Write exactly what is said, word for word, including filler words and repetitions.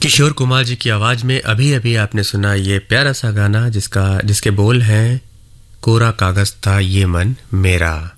किशोर कुमार जी की आवाज में अभी अभी आपने सुना ये प्यारा सा गाना जिसका जिसके बोल हैं कोरा कागज था ये मन मेरा।